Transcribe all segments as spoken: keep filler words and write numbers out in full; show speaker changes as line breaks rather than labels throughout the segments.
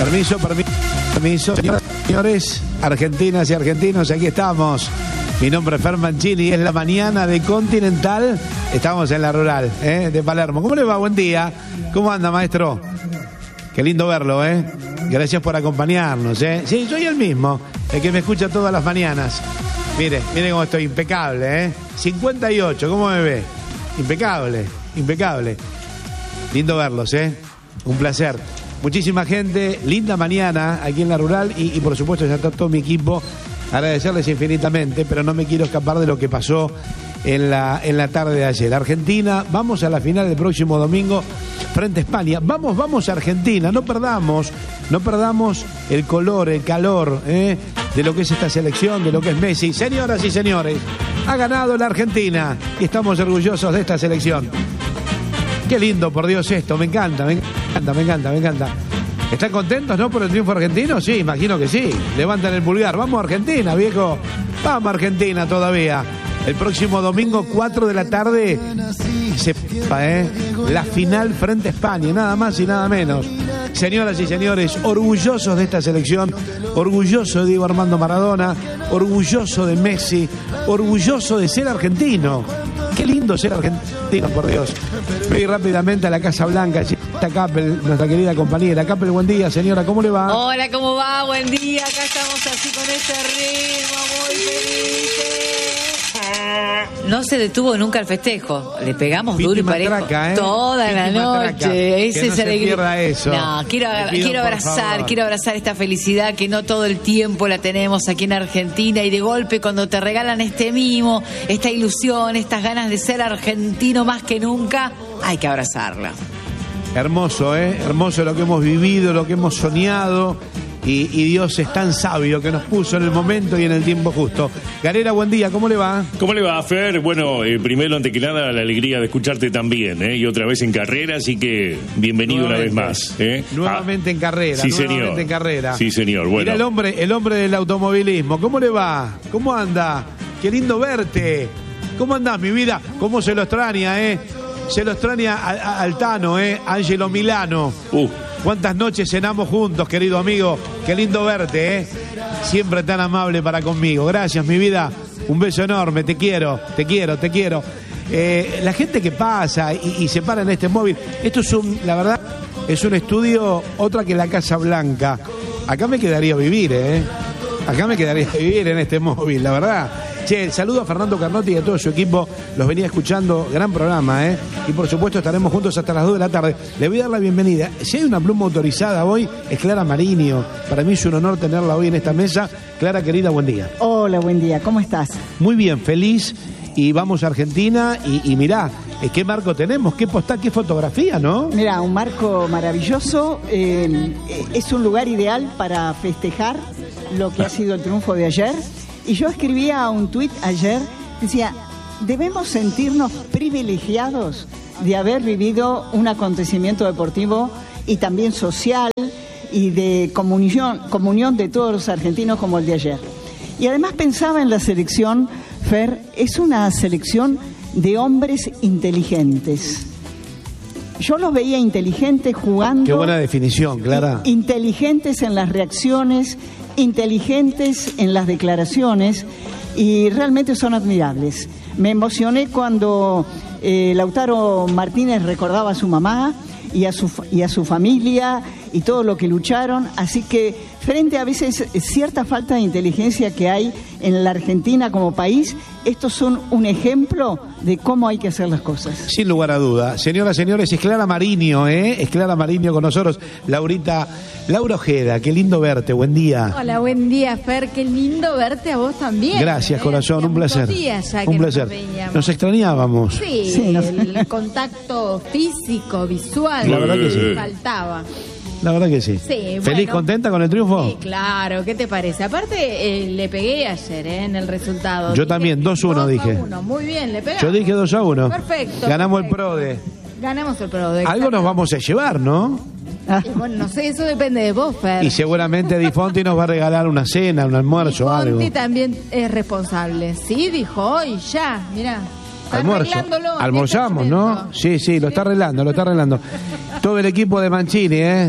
Permiso, permiso, permiso. Señoras y señores, argentinas y argentinos, aquí estamos. Mi nombre es Fer Mancini, es la mañana de Continental. Estamos en la rural, ¿eh? de Palermo. ¿Cómo le va? Buen día. ¿Cómo anda, maestro? Qué lindo verlo, ¿eh? Gracias por acompañarnos, ¿eh? Sí, soy el mismo, el que me escucha todas las mañanas. Mire, mire cómo estoy, impecable, ¿eh? cincuenta y ocho, ¿cómo me ve? Impecable, impecable. Lindo verlos, ¿eh? Un placer. Muchísima gente, linda mañana aquí en la rural y, y por supuesto ya está todo mi equipo. Agradecerles infinitamente, pero no me quiero escapar de lo que pasó en la, en la tarde de ayer. Argentina, vamos a la final del próximo domingo frente a España. Vamos, vamos a Argentina, no perdamos, no perdamos el color, el calor, ¿eh? de lo que es esta selección, de lo que es Messi. Señoras y señores, ha ganado la Argentina y estamos orgullosos de esta selección. Qué lindo, por Dios, esto, me encanta, me encanta, me encanta, me encanta. ¿Están contentos, no, por el triunfo argentino? Sí, imagino que sí. Levantan el pulgar. Vamos a Argentina, viejo. Vamos a Argentina todavía. El próximo domingo, cuatro de la tarde, se ¿eh? la final frente a España, nada más y nada menos. Señoras y señores, orgullosos de esta selección, orgulloso de Diego Armando Maradona, orgulloso de Messi, orgulloso de ser argentino. Qué lindo ser argentino, por Dios. Voy rápidamente a la Casa Blanca. Está Capel, nuestra querida compañera. Capel, buen día, señora, ¿cómo le va?
Hola, ¿cómo va? Buen día. Acá estamos así con este ritmo, muy felices. No se detuvo nunca el festejo. Le pegamos duro y parejo
matraca, ¿eh?
toda
Piti
la noche.
Matraca.
Ese
que no
es
se
el
pierda eso.
No, quiero,
pido,
quiero abrazar, quiero abrazar esta felicidad que no todo el tiempo la tenemos aquí en Argentina y de golpe cuando te regalan este mimo, esta ilusión, estas ganas de ser argentino más que nunca, hay que abrazarla.
Hermoso, ¿eh? Hermoso lo que hemos vivido, lo que hemos soñado. Y, y Dios es tan sabio que nos puso en el momento y en el tiempo justo. Garera, buen día, ¿cómo le va?
¿Cómo le va, Fer? Bueno, eh, primero, antes que nada, la alegría de escucharte también, ¿eh? Y otra vez en carrera, así que bienvenido una vez más. ¿eh?
Nuevamente ah, en carrera,
sí,
nuevamente
señor.
en carrera.
Sí, señor, bueno.
Mira el hombre, el hombre del automovilismo, ¿cómo le va? ¿Cómo anda? Qué lindo verte. ¿Cómo andás, mi vida? ¿Cómo se lo extraña, eh? Se lo extraña a, a, al Tano, ¿eh? Angelo Milano.
Uh.
¿Cuántas noches cenamos juntos, querido amigo? Qué lindo verte, ¿eh? Siempre tan amable para conmigo. Gracias, mi vida. Un beso enorme. Te quiero, te quiero, te quiero. Eh, la gente que pasa y, y se para en este móvil, esto es un, la verdad, es un estudio, otra que la Casa Blanca. Acá me quedaría vivir, ¿eh? Acá me quedaría vivir en este móvil, la verdad. Che, el saludo a Fernando Carnotti y a todo su equipo. Los venía escuchando, gran programa, ¿eh? Y por supuesto estaremos juntos hasta las dos de la tarde. Le voy a dar la bienvenida. Si hay una pluma autorizada hoy, es Clara Mariño. Para mí es un honor tenerla hoy en esta mesa. Clara, querida, buen día.
Hola, buen día. ¿Cómo estás?
Muy bien, feliz. Y vamos a Argentina y, y mirá, ¿qué marco tenemos? ¿Qué postal? ¿Qué fotografía, no?
Mirá, un marco maravilloso. Eh, es un lugar ideal para festejar lo que ha sido el triunfo de ayer. Y yo escribía un tuit ayer, decía, debemos sentirnos privilegiados de haber vivido un acontecimiento deportivo y también social y de comunión, comunión de todos los argentinos como el de ayer. Y además pensaba en la selección, Fer, es una selección de hombres inteligentes. Yo los veía inteligentes jugando.
Qué buena definición, Clara.
Inteligentes en las reacciones, inteligentes en las declaraciones y realmente son admirables. Me emocioné cuando eh, Lautaro Martínez recordaba a su mamá y a su, y a su familia y todo lo que lucharon, así que frente a veces cierta falta de inteligencia que hay en la Argentina como país, estos son un ejemplo de cómo hay que hacer las cosas.
Sin lugar a duda. Señoras, señores, es Clara Mariño, ¿eh? Es Clara Mariño con nosotros. Laurita, Laura Ojeda, qué lindo verte, buen día.
Hola, buen día, Fer, qué lindo verte a vos también.
Gracias, ¿eh? Corazón, un placer.
Ya
un placer.
Nos,
nos extrañábamos.
Sí,
sí nos...
el contacto físico, visual,
la verdad que sí.
faltaba.
La verdad que sí.
Sí,
¿Feliz,
bueno,
contenta con el triunfo?
Sí, claro. ¿Qué te parece? Aparte, eh, le pegué ayer eh, en el resultado.
Yo dije, también, dos uno dije. dos a uno.
Muy bien, le pegamos.
Yo dije dos a uno.
Perfecto.
Ganamos
perfecto.
el PRODE.
Ganamos el PRODE.
Algo nos vamos a llevar, ¿no?
Y bueno, no sé, eso depende de vos, Fer.
Y seguramente Di Fonti nos va a regalar una cena, un almuerzo o algo.
Di Fonti también es responsable. Sí, dijo hoy, ya, mirá.
Almuerzo. Almorzamos, ¿no? Sí, sí, lo está arreglando, lo está arreglando. Todo el equipo de Mancini, ¿eh?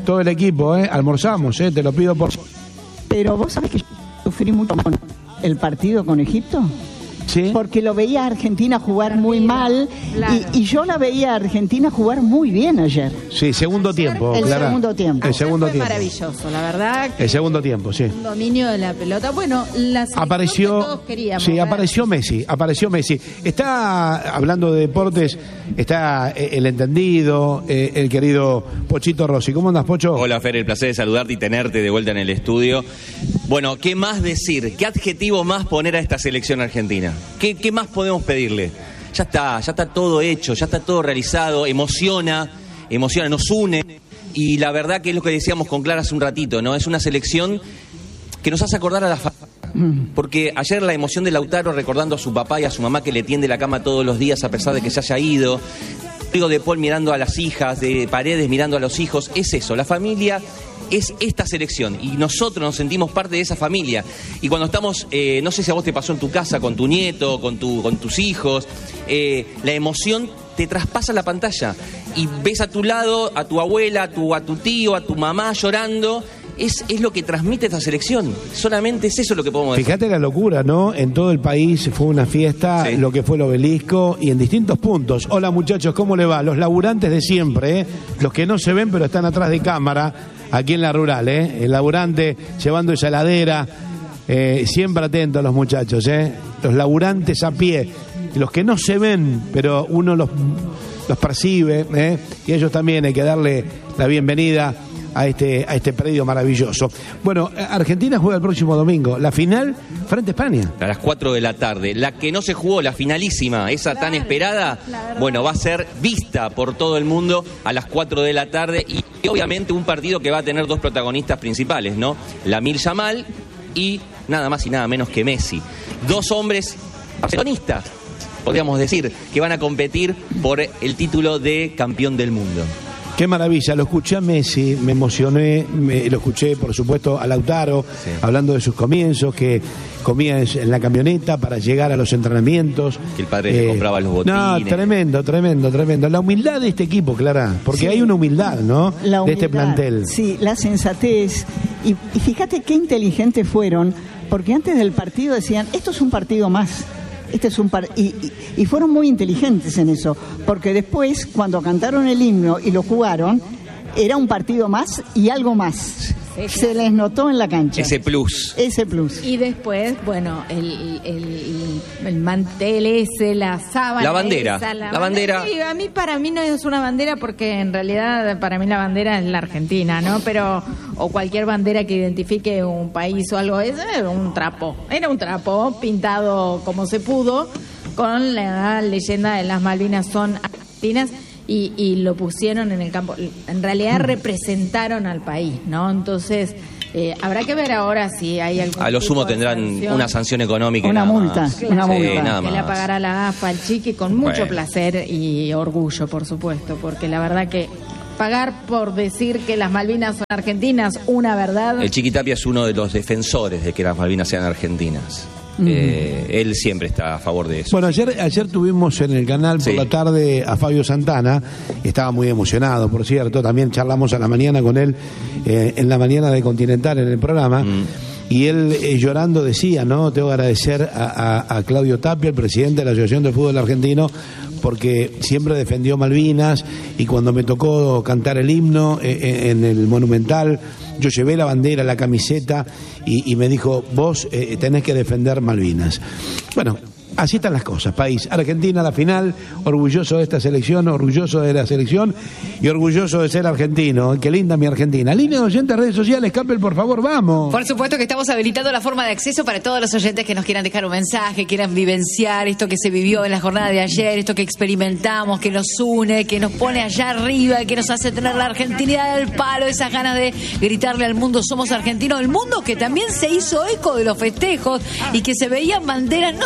todo el equipo, ¿eh? Almorzamos, ¿eh? Te lo pido por...
Pero vos sabés que yo sufrí mucho con el partido con Egipto.
¿Sí?
Porque lo veía a Argentina jugar muy mal,
claro.
y, y yo la veía a Argentina jugar muy bien ayer.
Sí, segundo tiempo,
El
Clara.
segundo tiempo.
El segundo
fue
tiempo.
maravilloso, la verdad. Que
El segundo tiempo, sí.
un dominio de la pelota. Bueno, la selección
Apareció,
que todos queríamos
sí,
ver.
apareció Messi, apareció Messi. Está, hablando de deportes, está eh, el entendido, eh, el querido Pochito Rossi. ¿Cómo andas, Pocho?
Hola, Fer, el placer de saludarte y tenerte de vuelta en el estudio. Bueno, ¿qué más decir? ¿Qué adjetivo más poner a esta selección argentina? ¿Qué, qué más podemos pedirle? Ya está, ya está todo hecho, ya está todo realizado, emociona, emociona, nos une. Y la verdad que es lo que decíamos con Clara hace un ratito, ¿no? Es una selección que nos hace acordar a la familia. Porque ayer la emoción de Lautaro recordando a su papá y a su mamá que le tiende la cama todos los días a pesar de que se haya ido. Digo, de Paul mirando a las hijas, de Paredes mirando a los hijos. Es eso, la familia es esta selección y nosotros nos sentimos parte de esa familia. Y cuando estamos, eh, no sé si a vos te pasó en tu casa con tu nieto, con, tu, con tus hijos, eh, la emoción te traspasa la pantalla y ves a tu lado a tu abuela, a tu, a tu tío, a tu mamá llorando. Es, es lo que transmite esta selección. Solamente es eso lo que podemos decir.
Fíjate la locura, ¿no? En todo el país fue una fiesta,
Sí.
lo que fue el Obelisco y en distintos puntos. Hola, muchachos, ¿cómo le va? Los laburantes de siempre, ¿eh? Los que no se ven pero están atrás de cámara, aquí en la rural, ¿eh? El laburante llevando esa heladera, eh, siempre atentos a los muchachos, ¿eh? Los laburantes a pie, los que no se ven pero uno los, los percibe, ¿eh? Y ellos también hay que darle la bienvenida a este, a este predio maravilloso. Bueno, Argentina juega el próximo domingo, la final frente a España.
A las cuatro de la tarde. La que no se jugó, la finalísima, esa tan esperada, bueno, va a ser vista por todo el mundo a las cuatro de la tarde y, y obviamente un partido que va a tener dos protagonistas principales, ¿no? Lamine Yamal y nada más y nada menos que Messi. Dos hombres barcelonistas, podríamos decir, que van a competir por el título de campeón del mundo.
Qué maravilla, lo escuché a Messi, me emocioné, me, lo escuché por supuesto a Lautaro,
Sí.
hablando de sus comienzos, que comía en, en la camioneta para llegar a los entrenamientos.
Que el padre le compraba los botines.
No, tremendo, tremendo, tremendo. La humildad de este equipo, Clara, porque
Sí.
hay una humildad, ¿no?
La
de este
humildad,
plantel.
Sí, la sensatez. Y, y fíjate qué inteligentes fueron, porque antes del partido decían, esto es un partido más. Este es un par y, y, y fueron muy inteligentes en eso, porque después, cuando cantaron el himno y lo jugaron, era un partido más y algo más. Se les notó en la cancha.
Ese plus.
Ese plus.
Y después, bueno, el, el, el mantel ese, la sábana.
La bandera,
esa,
la bandera.
Sí, a mí, para mí no es una bandera porque en realidad para mí la bandera es la Argentina, ¿no? Pero, o cualquier bandera que identifique un país o algo, eso era un trapo. Era un trapo pintado como se pudo, con la leyenda de las Malvinas son argentinas. Y, y lo pusieron en el campo. En realidad representaron al país, ¿no? Entonces, eh, habrá que ver ahora si hay algún
A lo
tipo
sumo
de
tendrán
sanción.
una sanción económica. y
Una
nada
multa,
más.
una
Sí,
multa.
nada
Que la
más.
pagará la A F A al Chiqui con mucho
Bueno.
placer y orgullo, por supuesto, porque la verdad que pagar por decir que las Malvinas son argentinas, una verdad.
El Chiquitapia es uno de los defensores de que las Malvinas sean argentinas. Eh, él siempre está a favor de eso.
Bueno, ayer, ayer tuvimos en el canal por
Sí.
la tarde a Fabio Santana, estaba muy emocionado, por cierto, también charlamos a la mañana con él, eh, en la mañana de Continental en el programa,
Mm.
y él eh, llorando decía, ¿no? Tengo que agradecer a, a- a Claudio Tapia, el presidente de la Asociación del Fútbol Argentino, porque siempre defendió Malvinas, y cuando me tocó cantar el himno eh, eh, en el Monumental, yo llevé la bandera, la camiseta, y, y me dijo, vos eh, tenés que defender Malvinas. Bueno, así están las cosas, país. Argentina a la final, orgulloso de esta selección, orgulloso de la selección y orgulloso de ser argentino. Qué linda mi Argentina. Línea de oyentes, redes sociales, Campbell, por favor, vamos.
Por supuesto que estamos habilitando la forma de acceso para todos los oyentes que nos quieran dejar un mensaje, quieran vivenciar esto que se vivió en la jornada de ayer, esto que experimentamos, que nos une, que nos pone allá arriba, que nos hace tener la argentinidad del palo, esas ganas de gritarle al mundo, somos argentinos. El mundo que también se hizo eco de los festejos y que se veían banderas no solo en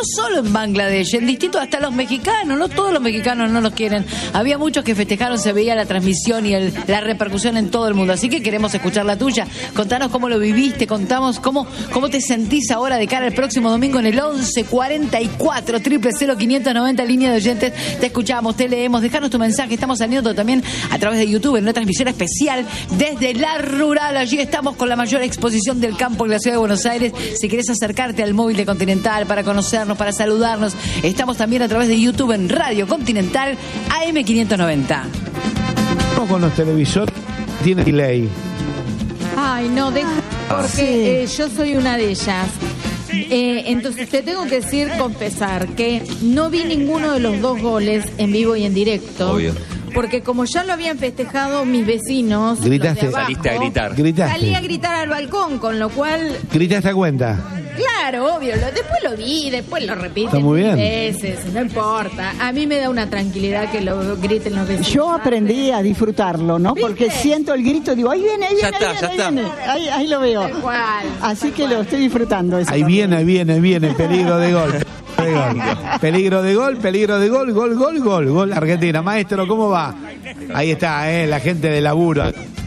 en Bangladesh, en distintos, hasta los mexicanos, no todos los mexicanos no los quieren. Había muchos que festejaron, se veía la transmisión y el, la repercusión en todo el mundo. Así que queremos escuchar la tuya. Contanos cómo lo viviste, contamos cómo, cómo te sentís ahora de cara al próximo domingo en el once cuarenta y cuatro, triple cero quinientos noventa, línea de oyentes. Te escuchamos, te leemos, dejanos tu mensaje. Estamos saliendo también a través de YouTube en una transmisión especial desde La Rural. Allí estamos con la mayor exposición del campo en la ciudad de Buenos Aires. Si querés acercarte al móvil de Continental para conocernos, para saludarnos, estamos también a través de YouTube en Radio Continental A M quinientos noventa.
Con los televisores tiene delay.
Ay, no, deja, porque eh, yo soy una de ellas. Eh, entonces te tengo que decir, confesar, que no vi ninguno de los dos goles en vivo y en directo.
Obvio.
Porque como ya lo habían festejado mis vecinos,
Gritaste.
los de abajo,
Saliste a gritar.
Gritaste.
salí a gritar al balcón, con lo cual,
Gritaste a cuenta.
claro, obvio, lo, después lo vi, después lo repiten
Está muy bien.
veces, no importa. A mí me da una tranquilidad que lo griten los vecinos.
Yo aprendí a disfrutarlo, ¿no?
¿Viste?
Porque siento el grito, digo, ahí viene, ahí
Ya
viene,
está,
ahí,
ya
viene,
está.
ahí viene. Ahí, ahí lo veo.
Tal cual,
Así
tal
que
cual.
lo estoy disfrutando. Eso
Ahí
también.
viene, viene, viene, peligro de gol. De gol. Peligro de gol, peligro de gol, gol, gol, gol, gol. Argentina. Maestro, ¿cómo va? Ahí está, eh, la gente de laburo.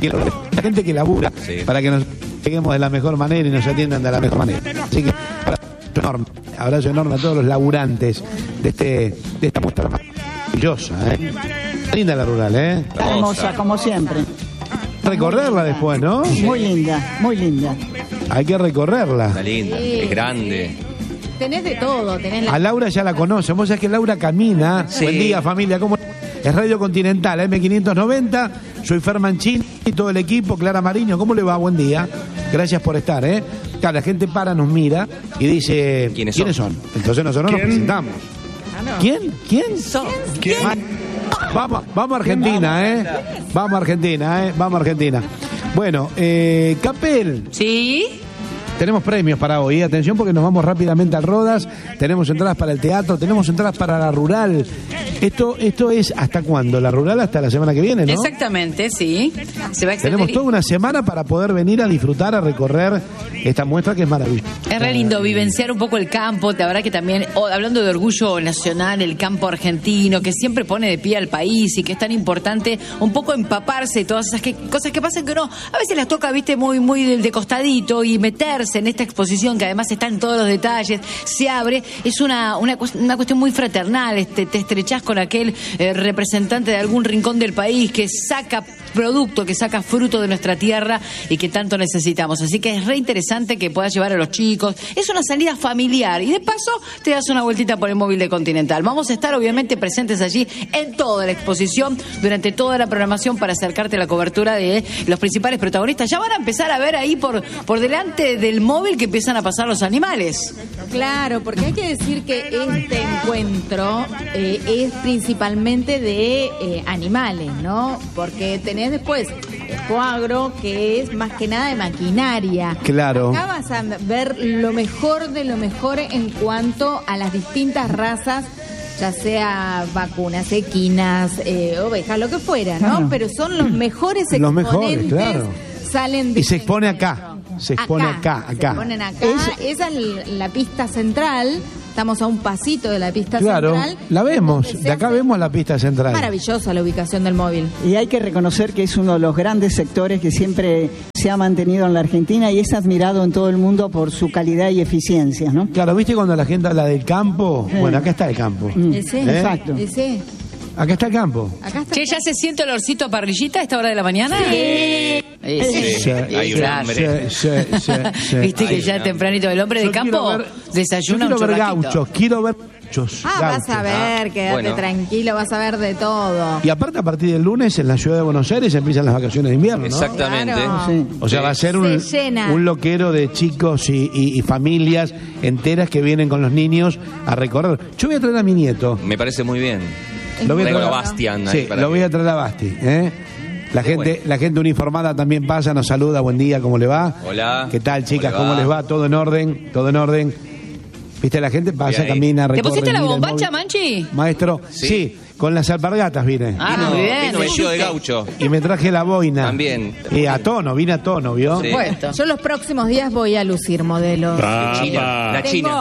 La gente que labura
Sí.
para que nos lleguemos de la mejor manera y nos atiendan de la mejor manera. Así que abrazo enorme, abrazo enorme a todos los laburantes de este de esta muestra maravillosa. Eh. Linda La Rural, ¿eh?
Está hermosa, como siempre.
Recorrerla después, ¿no?
Muy linda, muy linda.
Hay que recorrerla.
Está linda,
Sí.
es grande.
Tenés de todo, tenés la...
A Laura ya la conocen. Vos sabés que Laura camina.
Sí.
Buen día, familia. ¿Cómo? Es Radio Continental, A M quinientos noventa. Soy Fer Mancini y todo el equipo. Clara Mariño, ¿cómo le va? Buen día. Gracias por estar, ¿eh? Claro, la gente para, nos mira y dice...
¿Quiénes
son? Entonces nosotros nos presentamos. ¿Quién? ¿Quién?
Son.
Ma- Vamos, vamos a Argentina, ¿eh? Vamos a Argentina, ¿eh? Vamos a Argentina. Bueno, eh, Capel...
¿Sí?
Tenemos premios para hoy, ¿eh? Atención porque nos vamos rápidamente al Rodas, tenemos entradas para el teatro, tenemos entradas para La Rural. Esto esto es ¿hasta cuándo? La Rural hasta la semana que viene, ¿no?
Exactamente, sí. Se va a extender.
Tenemos toda una semana para poder venir a disfrutar, a recorrer esta muestra que es maravillosa.
Es re lindo vivenciar un poco el campo, la verdad que también, oh, hablando de orgullo nacional, el campo argentino, que siempre pone de pie al país y que es tan importante un poco empaparse de todas esas que, cosas que pasan que no, a veces las toca, viste, muy, muy de, de costadito y meterse en esta exposición que además está en todos los detalles, se abre, es una, una, una cuestión muy fraternal, este, te estrechás con aquel eh, representante de algún rincón del país que saca producto, que saca fruto de nuestra tierra y que tanto necesitamos. Así que es re interesante que puedas llevar a los chicos. Es una salida familiar y de paso te das una vueltita por el móvil de Continental. Vamos a estar obviamente presentes allí en toda la exposición, durante toda la programación para acercarte a la cobertura de los principales protagonistas. Ya van a empezar a ver ahí por, por delante del móvil que empiezan a pasar los animales.
Claro, porque hay que decir que este encuentro eh, es principalmente de eh, animales, ¿no? Porque tenés después Expoagro, que es más que nada de maquinaria.
Claro.
Acá vas a ver lo mejor de lo mejor en cuanto a las distintas razas, ya sea vacunas, equinas, eh, ovejas, lo que fuera, ¿no?
Claro.
Pero son los mejores exponentes.
Los mejores, claro.
Salen de
Y se
este
expone
encuentro.
acá. Se expone acá, acá.
Se ponen acá. Esa es la pista central. Estamos a un pasito de la pista
Claro,
central.
la vemos.
donde se
De acá
hace-
vemos la pista central.
Maravillosa la ubicación del móvil.
Y hay que reconocer que es uno de los grandes sectores que siempre se ha mantenido en la Argentina y es admirado en todo el mundo por su calidad y eficiencia, ¿no?
Claro, ¿viste cuando la gente habla del campo?
Sí.
Bueno, acá está el campo.
Mm.
Ese,
¿Eh?
Exacto.
ese.
Acá está el campo.
Acá está.
Che, ¿ya se siente olorcito a parrillita a esta hora de la mañana? Sí.
Sí, hay un
claro.
hambre.
Sí, sí, sí, sí.
Viste que
Ay,
ya
no.
tempranito el hombre de
Yo
campo
quiero ver-
desayuna
yo
un
quiero ver
churrasquito.
gauchos, quiero ver gauchos.
Ah, vas a
gauchos.
ver, quédate
bueno.
tranquilo, vas a ver de todo.
Y aparte, a partir del lunes, en la ciudad de Buenos Aires empiezan las vacaciones de invierno, ¿no?
Exactamente.
Claro.
Sí.
O sea, va a ser un,
Se llena.
un loquero de chicos y, y- y familias enteras que vienen con los niños a recorrer. Yo voy a traer a mi nieto.
Me parece muy bien.
Lo voy a
Traigo
traer
a Bastian ahí
Sí,
para
lo
que-
voy a traer a Basti. ¿eh? La
Qué
gente,
bueno.
la gente uniformada también pasa, nos saluda, buen día, ¿cómo le va?
Hola.
¿Qué tal, chicas?
¿Cómo
¿Cómo,
le va?
les va? ¿Todo en orden? ¿Todo en orden? ¿Viste? La gente pasa,
Bien ahí.
camina,
¿Te
recorre.
pusiste la
mira el
bombacha,
móvil.
Manchi?
Maestro, sí.
Sí.
con las alpargatas vine.
Ah,
Vino-
muy bien.
vino vestido de gaucho.
Y me traje la boina.
También.
Y a tono, vine a tono, ¿vio?
Sí.
Puesto.
Yo los próximos días voy a lucir modelos.
Ah,
China,
pa.
la
Tengo,
China.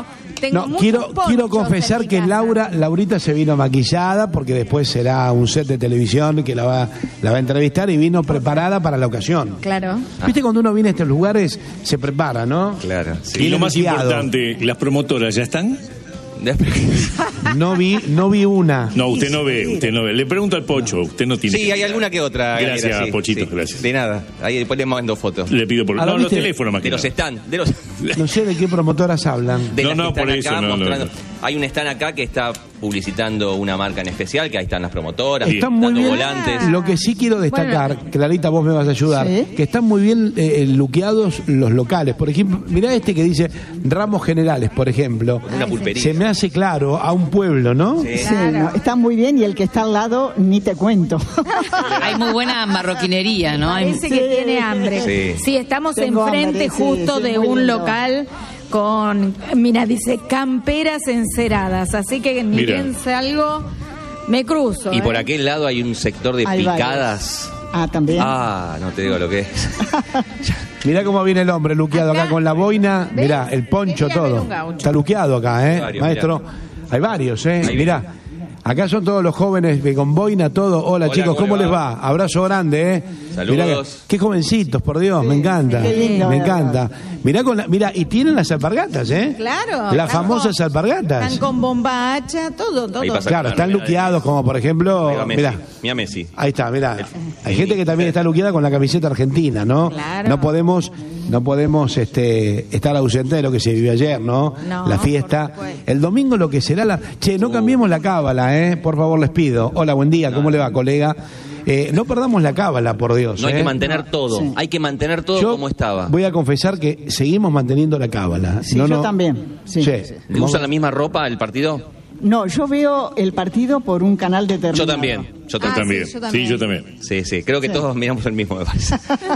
Tengo
No,
muchos
quiero,
ponchos
quiero
en
confesar
mi
que
casa.
Laura, Laurita se vino maquillada porque después será un set de televisión que la va, la va a entrevistar y vino preparada para la ocasión.
Claro.
Viste, cuando uno viene a estos lugares, se prepara, ¿no?
Claro, sí.
Y lo más
Limpiado.
importante, ¿las promotoras ya están?
No vi, no vi una.
No, usted no ve, usted no ve. Le pregunto al Pocho, usted no tiene.
Sí, hay alguna que otra.
Gracias,
Galera, sí,
Pochito,
sí.
gracias.
De nada. Ahí después le mando fotos.
Le pido por
Ahora,
no, los
¿viste?
teléfonos más que
De los
nada.
stand, de los
No sé de qué promotoras hablan.
de
No,
las
no,
que están
por eso,
acá
no, no,
mostrando.
no.
Hay un stand acá que está publicitando una marca en especial, que ahí están las promotoras,
Están muy
dando
bien.
volantes.
Lo que sí quiero destacar,
Bueno.
Clarita, vos me vas a ayudar,
Sí.
que están muy bien eh, luqueados los locales. Por ejemplo, mirá este que dice Ramos Generales, por ejemplo.
Una pulpería.
Se me hace claro a un pueblo, ¿no?
Sí.
Sí,
Claro.
no, está muy bien y el que está al lado ni te cuento.
Hay muy buena marroquinería, ¿no? Hay-
Parece que
Sí.
tiene hambre.
Sí.
Sí, estamos
Tengo
enfrente
hambre, sí,
justo
sí,
de
muy
un
lindo.
local con, mira, dice camperas enceradas, así que ni
Mira.
bien salgo, me cruzo.
Y por
¿eh?
aquel lado hay un sector de
Hay varios.
picadas.
Ah, también.
Ah, no te digo lo que es.
Mirá cómo viene el hombre luqueado acá,
Acá,
con la boina,
¿ves?
mirá, el poncho,
Quería ver
todo.
un gaucho.
Está luqueado acá, ¿eh?
Hay varios,
Maestro,
mirá.
hay varios, ¿eh?
Ahí
Mirá. Acá son todos los jóvenes que con boina, todo. Hola,
Hola,
chicos, ¿cómo
¿cómo le
les
va?
va? Abrazo grande, ¿eh?
Saludos.
Mirá que- qué jovencitos, por Dios, me encanta.
qué lindo,
me
¿verdad?
encanta. Mirá, con la, mirá, y tienen las alpargatas, ¿eh?
Claro.
Las
están
famosas
con-
alpargatas.
Están con bombacha, todo, todo.
Ahí pasa.
Claro, están
Mirá,
luqueados, como por ejemplo,
Ahí va Messi.
mirá.
Mira Messi.
Ahí está, mirá. Hay gente que también está luqueada con la camiseta argentina, ¿no?
Claro.
No podemos, no podemos este, estar ausentes de lo que se vivió ayer, ¿no?
No,
la fiesta.
por supuesto.
El domingo lo que será la... Che, no cambiemos la cábala, ¿eh? Por favor, les pido. Hola, buen día, ¿cómo le va, colega? Eh, no perdamos la cábala, por Dios.
No hay
¿eh?
que mantener todo.
Sí.
Hay que mantener todo
Yo
como estaba.
voy a confesar que seguimos manteniendo la cábala.
Sí,
No,
yo
no-
también. Sí.
Sí.
¿Le ¿Usan la misma ropa el partido?
No, yo veo el partido por un canal determinado.
Yo también. Yo
Ah,
también.
También.
sí, yo también.
Sí, yo también.
Sí, sí. Creo que
Sí.
todos miramos el mismo, me parece.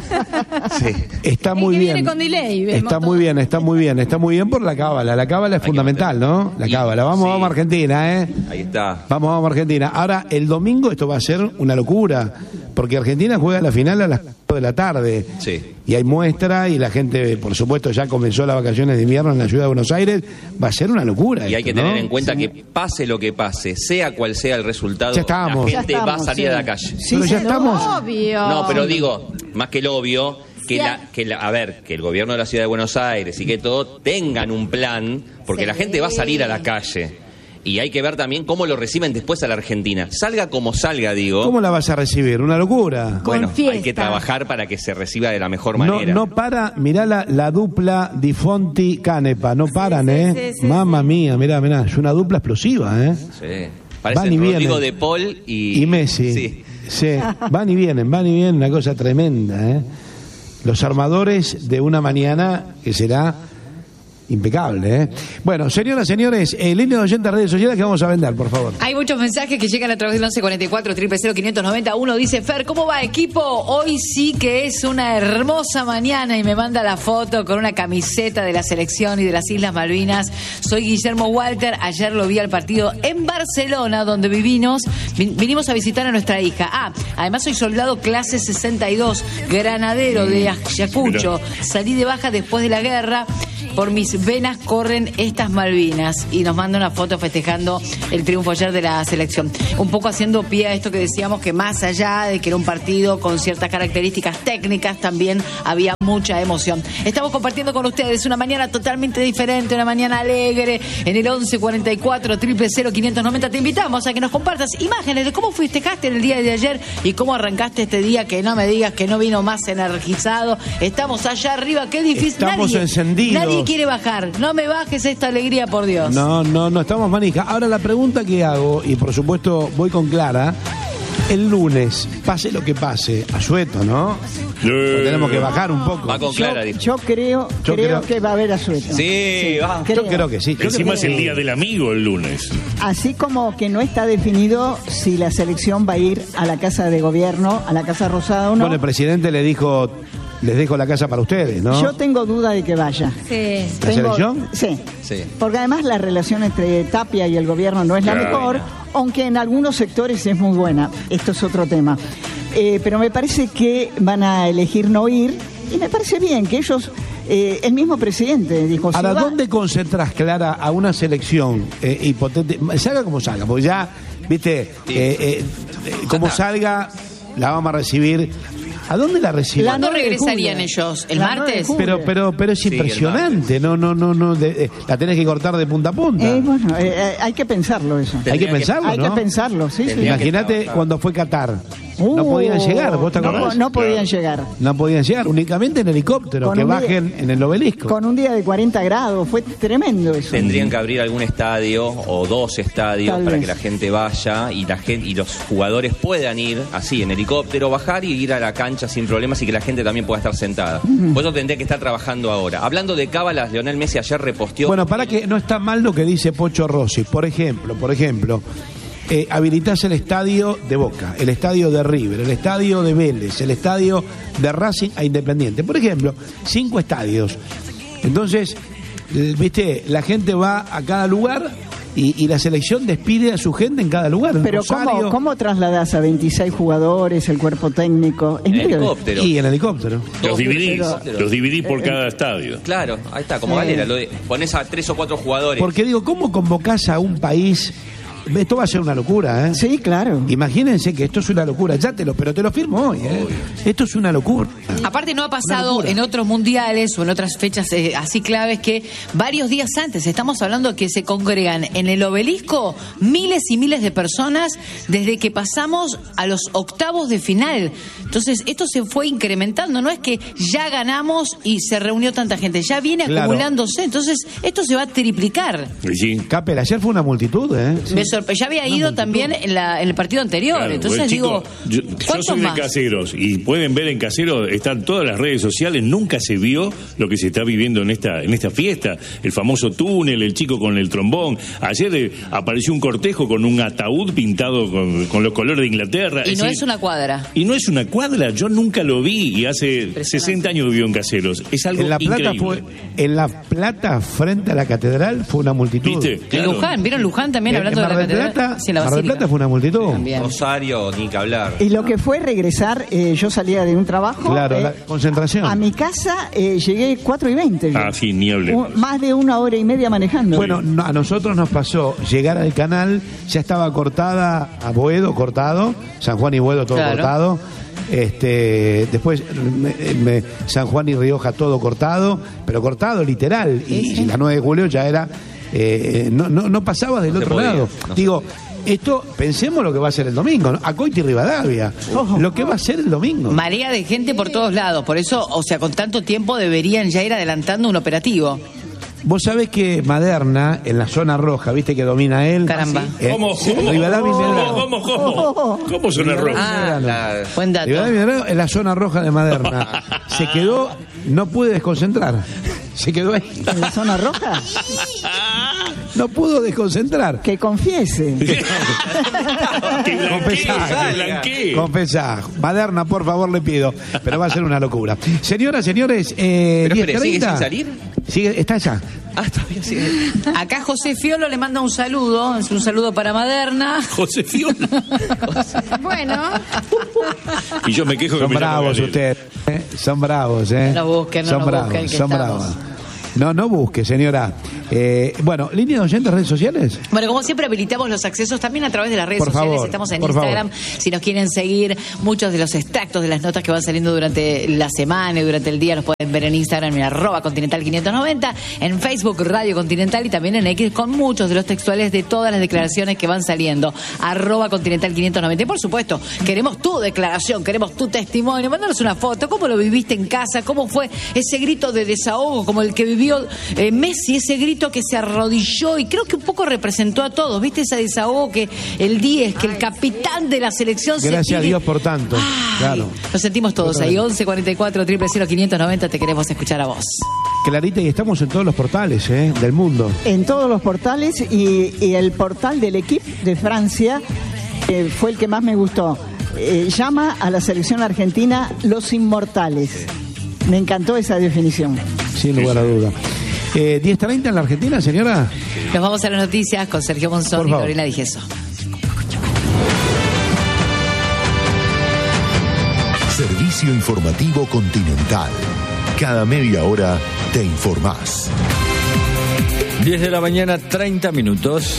Sí.
Está
El
muy
que
bien.
viene con delay, vemos
Está
todo.
muy bien, está muy bien, está muy bien por la cábala. La cábala es
que
fundamental, ¿no? La
Y-
cábala. Vamos,
sí.
vamos a Argentina, ¿eh?
Ahí está.
Vamos, vamos a Argentina. Ahora, el domingo esto va a ser una locura, porque Argentina juega la final a las cuatro de la tarde.
Sí.
Y hay muestra y la gente, por supuesto, ya comenzó las vacaciones de invierno en la ciudad de Buenos Aires. Va a ser una locura.
Y hay
esto,
que tener
¿no?
en cuenta que pase lo que pase, sea cual sea el resultado,
Ya estamos.
la
Ya
gente
estamos,
va a salir
sí.
a la calle.
Sí,
Pero ya
sí,
estamos.
Obvio.
No, pero digo, más que lo obvio, que
Sí.
la, que la, a ver, que el gobierno de la ciudad de Buenos Aires y que todo tengan un plan, porque
Sí.
la gente va a salir a la calle. Y hay que ver también cómo lo reciben después a la Argentina. Salga como salga, digo.
¿Cómo la vas a recibir? Una locura.
Con
Bueno, hay
fiesta.
que trabajar para que se reciba de la mejor
No,
manera.
no para, mirá la, la dupla Di Fonti Canepa, no paran,
sí,
¿eh?
sí, sí,
Mamma mía, mirá, mirá, es una dupla explosiva, ¿eh?
Sí. Parece
Van y
Rodrigo
vienen.
de Paul y,
Y Messi.
Sí.
Sí, van y vienen, van y vienen, una cosa tremenda, ¿eh? Los armadores de una mañana que será impecable, ¿eh? Bueno, señoras, señores, en línea de oyentes redes sociales que vamos a vender, por favor.
Hay muchos mensajes que llegan a través del once cuarenta y cuatro, cero cero, quinientos noventa. Uno dice, Fer, ¿cómo va, equipo? Hoy sí que es una hermosa mañana y me manda la foto con una camiseta de la selección y de las Islas Malvinas. Soy Guillermo Walter. Ayer lo vi al partido en Barcelona, donde vivimos. Vin- vinimos a visitar a nuestra hija. Ah, además soy soldado clase sesenta y dos, granadero de Ayacucho. Salí de baja después de la guerra. Por mis venas corren estas Malvinas. Y nos manda una foto festejando el triunfo ayer de la selección. Un poco haciendo pie a esto que decíamos, que más allá de que era un partido con ciertas características técnicas, también había mucha emoción. Estamos compartiendo con ustedes una mañana totalmente diferente, una mañana alegre. En el once cuarenta y cuatro, cero cero, quinientos noventa te invitamos a que nos compartas imágenes de cómo festejaste en el día de ayer y cómo arrancaste este día, que no me digas que no vino más energizado. Estamos allá arriba, qué difícil.
Estamos
Nadie-
encendidos.
Nadie quiere bajar. No me bajes esta alegría, por Dios.
No, no, no estamos manija. Ahora la pregunta que hago, y por supuesto voy con Clara, el lunes, pase lo que pase, asueto, ¿no? Porque tenemos que bajar un poco.
Va con Clara, dijo.
Yo creo,
Yo
creo
creo-
que va a haber asueto.
Sí, va.
Yo creo que sí. Yo
Encima
creo
es
que-
el día del amigo el lunes.
Así como que no está definido si la selección va a ir a la Casa de Gobierno, a la Casa Rosada o no.
Bueno, el presidente le dijo, les dejo la casa para ustedes, ¿no?
Yo tengo duda de que vaya.
Sí.
¿La selección?
Sí.
Sí.
Porque además la relación entre Tapia y el gobierno no es la
Claro.
mejor, aunque en algunos sectores es muy buena. Esto es otro tema. Eh, pero me parece que van a elegir no ir y me parece bien que ellos Eh, el mismo presidente dijo...
¿Ahora
si va-
dónde concentrás, Clara, a una selección eh, hipotética? Salga como salga, porque ya, viste,
Sí.
eh, eh, eh, como salga, la vamos a recibir. ¿A dónde la reciben?
La
¿Cuándo
nueve de
regresarían
julio.
ellos? ¿El
La nueve de
martes?
julio.
Pero, pero, pero es
Sí, el
impresionante, no, no, no, no, de- eh, la tenés que cortar de punta a punta.
Eh, bueno, eh, eh, hay que pensarlo eso.
Hay que
Tendría que-
pensarlo,
Hay
¿no?
que pensarlo, sí, sí.
Tendría que
Imagínate
trabajar.
cuando fue Qatar. no
Uh,
podían llegar, ¿vos te
no,
acordás?
no podían llegar.
No podían llegar, únicamente en helicóptero,
Con
que
un día-
bajen en el obelisco.
Con un día de cuarenta grados, fue tremendo eso.
Tendrían que abrir algún estadio o dos estadios
Tal
para
vez.
que la gente vaya y la gente y los jugadores puedan ir así en helicóptero, bajar y ir a la cancha sin problemas y que la gente también pueda estar sentada. Por eso tendría que estar trabajando ahora. Hablando de cábalas, Lionel Messi ayer reposteó.
Bueno, para que no está mal lo que dice Pocho Rossi. Por ejemplo, por ejemplo, eh, habilitás el estadio de Boca, el estadio de River, el estadio de Vélez, el estadio de Racing a Independiente. Por ejemplo, cinco estadios. Entonces, eh, viste, la gente va a cada lugar y, y la selección despide a su gente en cada lugar. En
Pero
Rosario,
¿cómo, ¿cómo trasladás a veintiséis jugadores, el cuerpo técnico? Es
en
medio-
helicóptero.
Y en helicóptero.
Los dividís,
pero-
los dividís
Eh,
por cada estadio.
Claro, ahí está, como
Eh.
Galera, lo de- pones a tres o cuatro jugadores.
Porque digo, ¿cómo convocás a un país? Esto va a ser una locura, ¿eh?
Sí, claro.
Imagínense que esto es una locura, ya te lo, pero te lo firmo hoy, ¿eh? Esto es una locura.
Aparte no ha pasado
locura.
en otros mundiales o en otras fechas eh, así claves que varios días antes, estamos hablando que se congregan en el obelisco miles y miles de personas desde que pasamos a los octavos de final. Entonces esto se fue incrementando, no es que ya ganamos y se reunió tanta gente, ya viene
Claro.
acumulándose, entonces esto se va a triplicar.
Y sí.
Capel, ayer fue una multitud, ¿eh?
Me sorpre- ya había ido también en, la- en el partido anterior,
Claro,
entonces
porque,
digo,
chico, yo, yo
¿cuántos
soy de
más?
Caseros y pueden ver en Caseros, están todas las redes sociales, nunca se vio lo que se está viviendo en esta en esta fiesta, el famoso túnel, el chico con el trombón. Ayer eh, apareció un cortejo con un ataúd pintado con, con los colores de Inglaterra.
Y no
decir,
es una cuadra.
Y no es una cuadra, yo nunca lo vi y hace
Impresionante.
sesenta años vivió en Caseros. Es algo
En La Plata
increíble.
fue, en La Plata, frente a la catedral, fue una multitud.
¿Viste?
En
Claro.
Luján, ¿vieron Luján también
En-
hablando
en
de la
Mar del
catedral?
Plata,
Sí, en la
Mar del
Basílica.
Plata fue una multitud.
También.
Rosario, ni que hablar.
Y lo que fue regresar, eh, yo salía de un trabajo.
Claro,
eh,
la concentración.
A mi casa eh, llegué cuatro y veinte. yo.
Ah, sí, ni hablemos.
Un- Más de una hora y media manejando.
Bueno, no, a nosotros nos pasó llegar al canal, ya estaba cortada a Boedo, cortado, San Juan y Boedo todo
Claro.
cortado. Este, después me- me- San Juan y Rioja todo cortado, pero cortado literal. Y,
Sí, sí.
y la nueve de julio ya era, eh, no, no, no pasabas del
No se
otro
podía,
lado.
no se
Digo, esto, pensemos lo que va a ser el domingo, ¿no? Acoite y Rivadavia, lo que va a ser el domingo.
Marea de gente por todos lados, por eso, o sea, con tanto tiempo deberían ya ir adelantando un operativo.
Vos sabés que Maderna, en la zona roja, viste que domina él.
Caramba.
Eh,
¿Cómo?
sí,
¿Cómo?
Rivadavia y Medrano.
¿Cómo? ¿Cómo? ¿Cómo son las rojas?
Ah, la-
Buen dato.
Rivadavia y Medrano en la zona roja de Maderna. Se quedó, no pude desconcentrar. Se quedó ahí.
En la zona roja,
No pudo desconcentrar.
que confiese.
Que blanquee,
Confesá,
que blanquee.
confesá. Maderna, por favor, le pido. Pero va a ser una locura. Señoras, señores, eh,
Pero espere,
diez
¿sigue
treinta.
sin salir?
Sigue, está allá.
Ah, todavía sigue.
Acá José Fiolo le manda un saludo, es un saludo para Maderna.
José Fiona.
Bueno,
Y yo me quejo que
Son
me llaman
bravos
Galero.
ustedes. ¿eh? Son bravos, ¿eh?
No busquen, no
son
nos
bravos,
busquen, que
son
estamos.
bravos. No, no busque, señora. Eh, bueno, línea de oyentes, redes sociales.
Bueno, como siempre habilitamos los accesos también a través de las redes
Por
sociales.
favor,
Estamos en
por
Instagram. Si nos quieren seguir, muchos de los extractos de las notas que van saliendo durante la semana y durante el día los pueden ver en Instagram en arroba continental quinientos noventa, en Facebook Radio Continental y también en X con muchos de los textuales de todas las declaraciones que van saliendo. Arroba continental quinientos noventa. Y por supuesto, queremos tu declaración, queremos tu testimonio. Mándanos una foto, cómo lo viviste en casa, cómo fue ese grito de desahogo como el que vivió eh, Messi, ese grito que se arrodilló y creo que un poco representó a todos, ¿viste? Ese desahogo que el diez, que el capitán de la selección se
Gracias a
tire-
Dios por tanto.
Ay,
Claro.
Lo sentimos todos ahí, once cuarenta y cuatro, cero cero quinientos noventa, te queremos escuchar a vos.
Clarita, y estamos en todos los portales, ¿eh? Del mundo.
En todos los portales y, y el portal del equipo de Francia eh, fue el que más me gustó. Eh, llama a la selección argentina Los Inmortales. Me encantó esa definición.
Sin lugar a duda. Eh, diez treinta en la Argentina, señora.
Nos vamos a las noticias con Sergio Monzón
Por
y
favor.
Lorena Digeso.
Servicio informativo Continental. Cada media hora, te informás.
diez de la mañana, treinta minutos.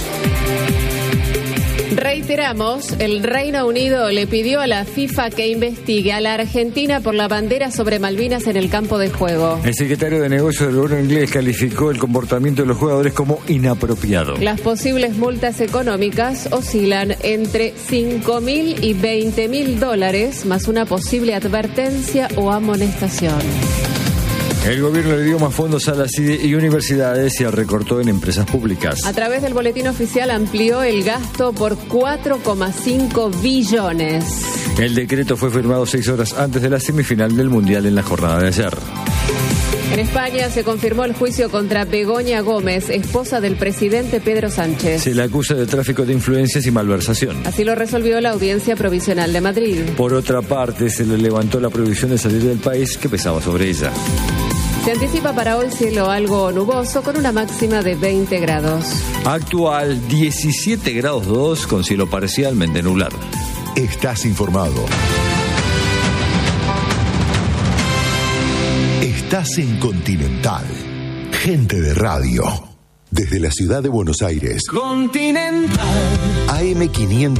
Reiteramos, el Reino Unido le pidió a la FIFA que investigue a la Argentina por la bandera sobre Malvinas en el campo de juego.
El secretario de Negocios del gobierno inglés calificó el comportamiento de los jugadores como inapropiado.
Las posibles multas económicas oscilan entre cinco mil y veinte mil dólares, más una posible advertencia o amonestación.
El gobierno le dio más fondos a las I D E y universidades y recortó en empresas públicas.
A través del boletín oficial amplió el gasto por cuatro coma cinco billones.
El decreto fue firmado seis horas antes de la semifinal del Mundial en la jornada de ayer.
En España se confirmó el juicio contra Begoña Gómez, esposa del presidente Pedro Sánchez.
Se le acusa de tráfico de influencias y malversación.
Así lo resolvió la Audiencia Provisional de Madrid.
Por otra parte, se le levantó la prohibición de salir del país que pesaba sobre ella.
Se anticipa para hoy cielo algo nuboso con una máxima de veinte grados.
Actual diecisiete grados dos con cielo parcialmente nublado.
Estás informado. Estás en Continental. Gente de radio. Desde la ciudad de Buenos Aires.
Continental.
A M quinientos.